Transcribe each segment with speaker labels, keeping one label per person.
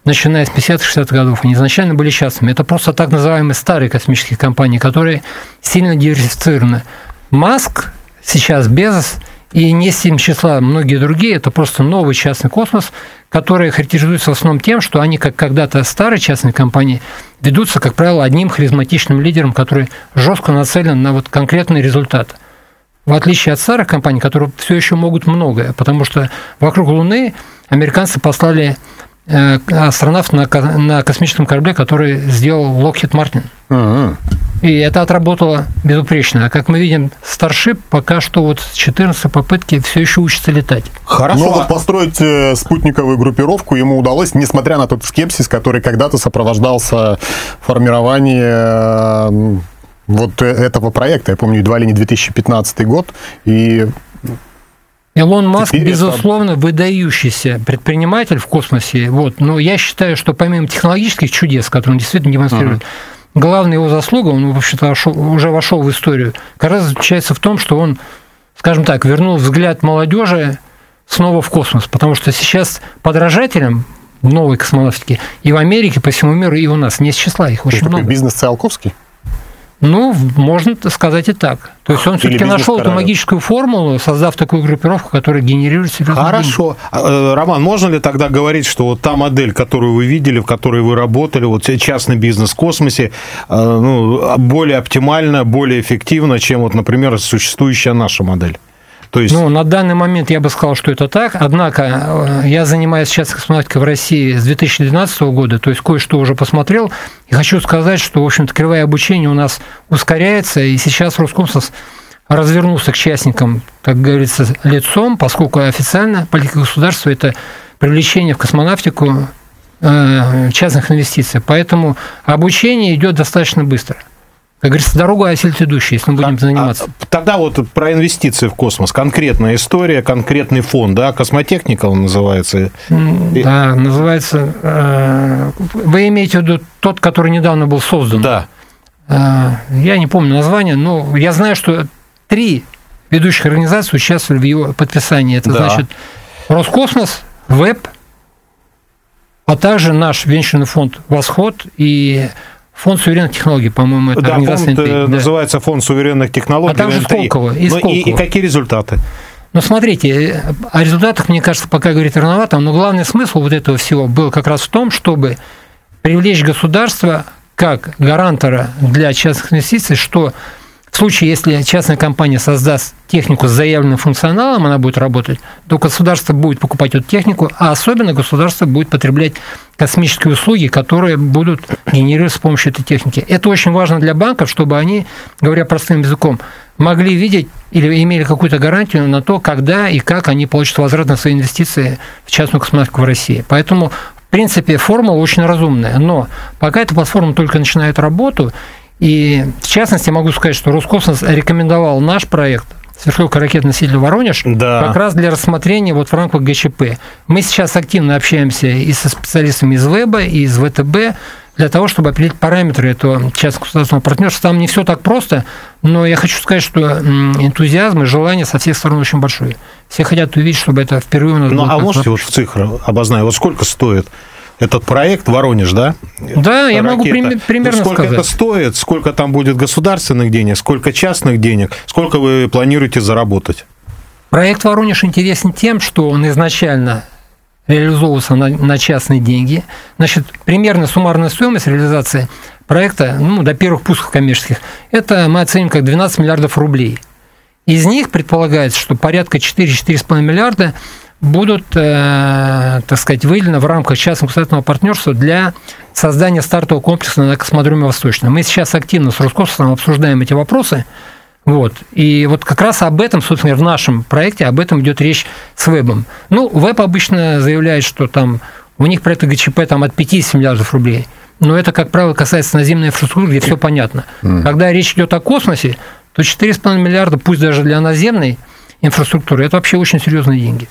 Speaker 1: начиная с 50-60-х годов, они изначально были частными. Это просто так называемые старые космические компании, которые сильно диверсифицированы. Маск сейчас, Безос и не с ним числа многие другие, это просто новый частный космос, который характеризуется в основном тем, что они, как когда-то старые частные компании, ведутся, как правило, одним харизматичным лидером, который жестко нацелен на вот конкретный результат. В отличие от старых компаний, которые все еще могут многое, потому что вокруг Луны американцы послали астронавт на космическом корабле, который сделал Lockheed Martin. И это отработало безупречно. А как мы видим, Starship пока что вот с 14 попытки все еще учится летать.
Speaker 2: Хорошо. Но вот построить спутниковую группировку ему удалось, несмотря на тот скепсис, который когда-то сопровождался формированием вот этого проекта. Я помню, едва ли не 2015 год. И
Speaker 1: Илон Маск, безусловно, выдающийся предприниматель в космосе. Вот. Но я считаю, что помимо технологических чудес, которые он действительно демонстрирует, главная его заслуга, он, в общем-то, уже вошел в историю, как раз заключается в том, что он, скажем так, вернул взгляд молодежи снова в космос. Потому что сейчас подражателям новой космонавтики и в Америке, по всему миру, и у нас не с числа, их очень много.
Speaker 2: Бизнес Циолковский?
Speaker 1: Ну, можно сказать и так. То есть он все-таки нашел эту магическую формулу, создав такую группировку, которая генерирует серьезные
Speaker 3: Хорошо. Роман, можно ли тогда говорить, что вот та модель, которую вы видели, в которой вы работали, вот частный бизнес в космосе, более оптимальна, более эффективна, чем, вот, например, существующая наша модель? То есть...
Speaker 1: Ну, на данный момент я бы сказал, что это так. Однако я занимаюсь сейчас космонавтикой в России с 2012 года, то есть кое-что уже посмотрел. И хочу сказать, что, в общем-то, кривая обучения у нас ускоряется, и сейчас Роскосмос развернулся к частникам, как говорится, лицом, поскольку официально политика государства – это привлечение в космонавтику частных инвестиций. Поэтому обучение идет достаточно быстро. Как говорится, дорога осилит идущая, если мы будем заниматься.
Speaker 3: Тогда вот про инвестиции в космос. Конкретная история, конкретный фонд, да? Космотехника он называется?
Speaker 1: Да, называется... Вы имеете в виду тот, который недавно был создан?
Speaker 3: Да.
Speaker 1: Я не помню название, но я знаю, что 3 ведущих организации участвовали в его подписании. Это значит Роскосмос, ВЭБ, а также наш венчурный фонд «Восход» и Фонд суверенных технологий, по-моему, это организация НТИ.
Speaker 3: Называется Фонд суверенных технологий.
Speaker 1: А также Сколково.
Speaker 3: И какие результаты?
Speaker 1: Ну, смотрите, о результатах, мне кажется, пока говорить рановато, но главный смысл вот этого всего был как раз в том, чтобы привлечь государство как гарантора для частных инвестиций, что в случае, если частная компания создаст технику с заявленным функционалом, она будет работать, то государство будет покупать эту технику, а особенно государство будет потреблять космические услуги, которые будут генерироваться с помощью этой техники. Это очень важно для банков, чтобы они, говоря простым языком, могли видеть или имели какую-то гарантию на то, когда и как они получат возврат на свои инвестиции в частную космонавтику в России. Поэтому, в принципе, формула очень разумная. Но пока эта платформа только начинает работу, и в частности могу сказать, что Роскосмос рекомендовал наш проект сверхлегкоракетный носитель «Воронеж» как раз для рассмотрения вот в рамках ГЧП. Мы сейчас активно общаемся и со специалистами из ВЭБа, и из ВТБ, для того, чтобы определить параметры этого частно-государственного партнерства. Там не все так просто, но я хочу сказать, что энтузиазм и желание со всех сторон очень большое. Все хотят увидеть, чтобы это впервые у нас было.
Speaker 3: А можете вот в цифры обозначить, вот сколько стоит этот проект «Воронеж», да?
Speaker 1: Да, я могу примерно
Speaker 3: сколько
Speaker 1: сказать.
Speaker 3: Это стоит, сколько там будет государственных денег, сколько частных денег, сколько вы планируете заработать?
Speaker 1: Проект «Воронеж» интересен тем, что он изначально реализовывался на частные деньги. Значит, примерно суммарная стоимость реализации проекта, до первых пусков коммерческих, это мы оценим как 12 миллиардов рублей. Из них предполагается, что порядка 4-4,5 миллиарда будут, так сказать, выделены в рамках частно-государственного партнерства для создания стартового комплекса на космодроме Восточном. Мы сейчас активно с Роскосмосом обсуждаем эти вопросы. Вот. И вот как раз об этом, собственно, в нашем проекте об этом идет речь с ВЭБом. ВЭБ обычно заявляет, что там у них проект ГЧП там, от 50 миллиардов рублей. Но это, как правило, касается наземной инфраструктуры, где все понятно. Когда речь идет о космосе, то 4,5 миллиарда, пусть даже для наземной инфраструктуры, это вообще очень серьезные деньги.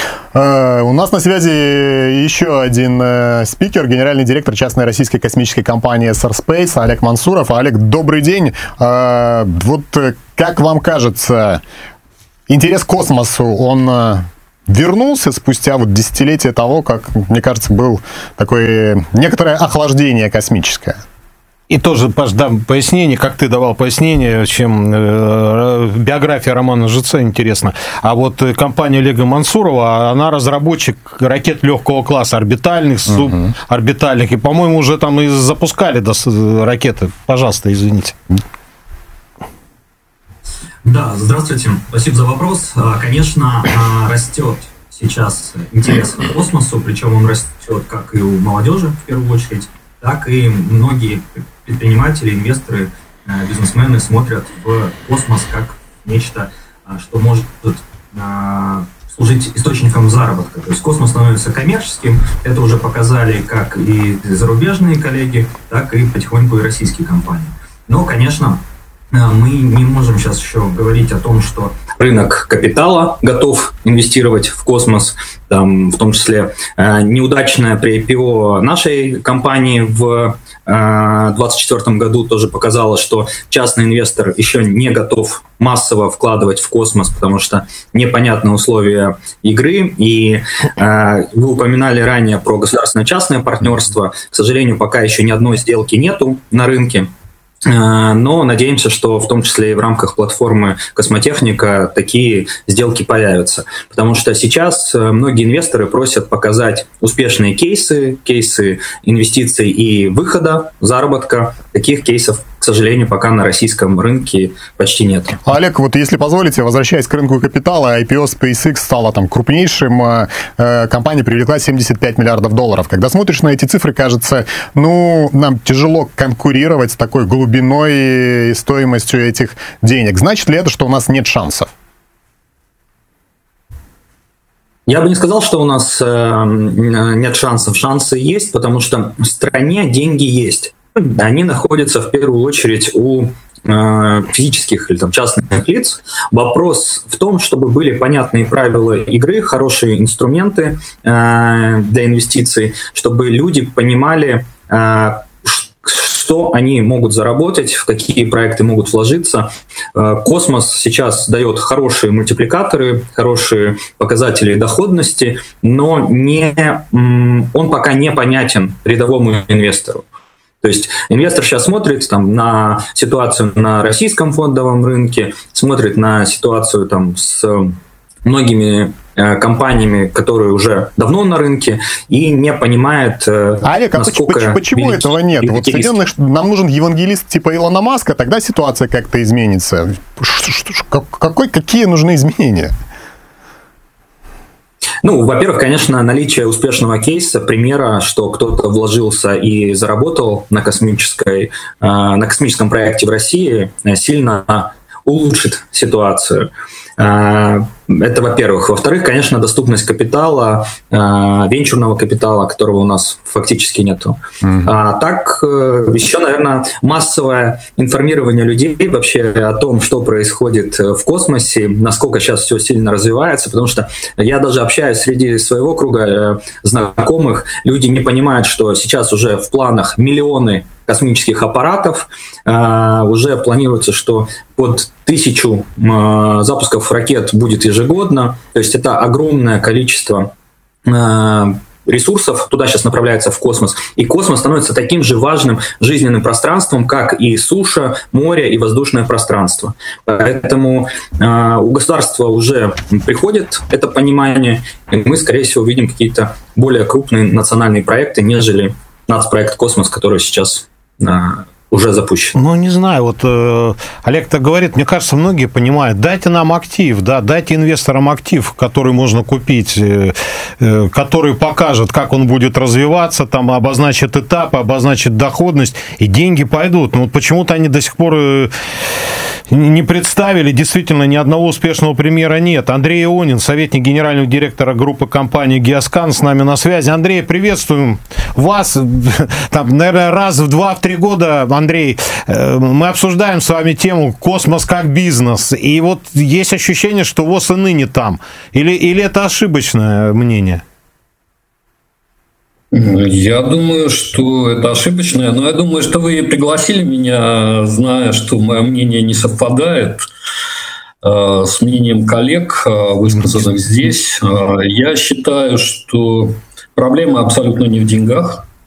Speaker 2: У нас на связи еще один спикер, генеральный директор частной российской космической компании SRSpace Олег Мансуров. Олег, добрый день. Вот как вам кажется, интерес к космосу, он вернулся спустя вот десятилетия того, как, мне кажется, был такое некоторое охлаждение космическое.
Speaker 3: И тоже, Паш, дам пояснение, как ты давал пояснение, чем биография Романа Жице интересна. А вот компания Олега Мансурова, она разработчик ракет легкого класса, орбитальных, суборбитальных, и, по-моему, уже там и запускали ракеты. Пожалуйста, извините.
Speaker 4: Да, здравствуйте. Спасибо за вопрос. Конечно, растет сейчас интерес к космосу, причем он растет как и у молодежи, в первую очередь, так и многие предприниматели, инвесторы, бизнесмены смотрят в космос как нечто, что может служить источником заработка. То есть космос становится коммерческим. Это уже показали как и зарубежные коллеги, так и потихоньку и российские компании. Но, конечно, мы не можем сейчас еще говорить о том, что рынок капитала готов инвестировать в космос, там, в том числе неудачное при IPO нашей компании в 2024 году тоже показало, что частный инвестор еще не готов массово вкладывать в космос, потому что непонятны условия игры. И вы упоминали ранее про государственно-частное партнерство. К сожалению, пока еще ни одной сделки нету на рынке. Но надеемся, что в том числе и в рамках платформы «Космотехника» такие сделки появятся. Потому что сейчас многие инвесторы просят показать успешные кейсы инвестиций и выхода, заработка. Таких кейсов, к сожалению, пока на российском рынке почти нет.
Speaker 2: Олег, вот если позволите, возвращаясь к рынку капитала, IPO SpaceX стала там крупнейшим, компания привлекла $75 миллиардов. Когда смотришь на эти цифры, кажется, нам тяжело конкурировать с такой глубиной и стоимостью этих денег. Значит ли это, что у нас нет шансов?
Speaker 4: Я бы не сказал, что у нас нет шансов. Шансы есть, потому что в стране деньги есть. Они находятся в первую очередь у физических или частных лиц. Вопрос в том, чтобы были понятные правила игры, хорошие инструменты для инвестиций, чтобы люди понимали, что они могут заработать, в какие проекты могут вложиться. Космос сейчас дает хорошие мультипликаторы, хорошие показатели доходности, но он пока не понятен рядовому инвестору. То есть инвестор сейчас смотрит на ситуацию на российском фондовом рынке, смотрит на ситуацию с многими компаниями, которые уже давно на рынке, и не понимает,
Speaker 2: Олег, насколько почему этого нет? Вот в Соединенных нам нужен евангелист типа Илона Маска, тогда ситуация как-то изменится. Какие нужны изменения?
Speaker 4: Во-первых, конечно, наличие успешного кейса, примера, что кто-то вложился и заработал на космическом проекте в России, сильно улучшит ситуацию. Это, во-первых. Во-вторых, конечно, доступность капитала, венчурного капитала, которого у нас фактически нету. А так, еще, наверное, массовое информирование людей вообще о том, что происходит в космосе, насколько сейчас все сильно развивается, потому что я даже общаюсь среди своего круга знакомых, люди не понимают, что сейчас уже в планах миллионы космических аппаратов, уже планируется, что под 1000 запусков ракет будет ежегодно, то есть это огромное количество ресурсов туда сейчас направляется в космос, и космос становится таким же важным жизненным пространством, как и суша, море и воздушное пространство. Поэтому у государства уже приходит это понимание, и мы, скорее всего, увидим какие-то более крупные национальные проекты, нежели нацпроект «Космос», который сейчас уже запущен.
Speaker 3: Не знаю, Олег так говорит, мне кажется, многие понимают, дайте нам актив, дайте инвесторам актив, который можно купить, который покажет, как он будет развиваться, обозначит этапы, обозначит доходность, и деньги пойдут. Но почему-то они до сих пор не представили, действительно, ни одного успешного примера нет. Андрей Ионин, советник генерального директора группы компании «Геоскан», с нами на связи. Андрей, приветствуем вас. Наверное, раз в 2-3 года, Андрей, мы обсуждаем с вами тему «Космос как бизнес». И есть ощущение, что ВОС и ныне там. Или это ошибочное мнение?
Speaker 5: Я думаю, что это ошибочное, но я думаю, что вы пригласили меня, зная, что мое мнение не совпадает с мнением коллег, высказанных здесь. Я считаю, что проблема абсолютно не в деньгах.